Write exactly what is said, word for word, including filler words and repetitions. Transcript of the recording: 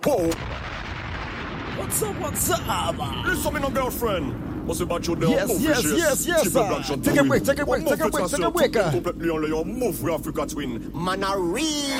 Whoa. What's up, what's up? Listen, me no girlfriend. What's about you there? Yes, yes, yes, yes, sir. Take a break, take a break, take a break, take a break. Complètement le move Africa twin. Man a real